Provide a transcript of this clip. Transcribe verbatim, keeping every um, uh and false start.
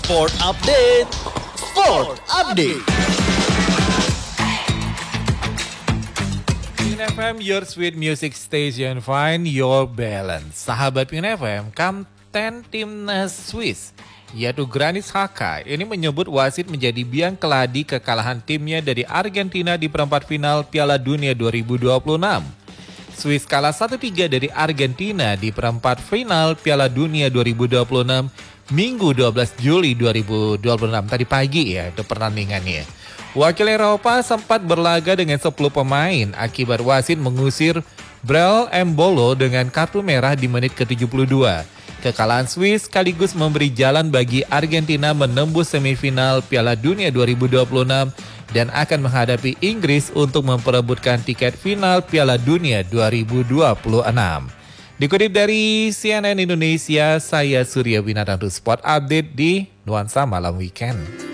Sport Update. Sport Update. Pin F M, your sweet music station, find your balance. Sahabat Pin F M, Kapten Timnas Swiss, yaitu Granit Xhaka, ini menyebut wasit menjadi biang keladi kekalahan timnya dari Argentina di perempat final Piala Dunia dua ribu dua puluh enam. Swiss kalah satu tiga dari Argentina di perempat final Piala Dunia dua ribu dua puluh enam Minggu dua belas Juli dua ribu dua puluh enam, tadi pagi ya itu pertandingannya. Wakil Eropa sempat berlaga dengan sepuluh pemain akibat wasit mengusir Brel Embolo dengan kartu merah di menit ke tujuh puluh dua. Kekalahan Swiss sekaligus memberi jalan bagi Argentina menembus semifinal Piala Dunia dua ribu dua puluh enam dan akan menghadapi Inggris untuk memperebutkan tiket final Piala Dunia dua ribu dua puluh enam. Dikutip dari C N N Indonesia, saya Surya Winata untuk Sport Update di Nuansa Malam Weekend.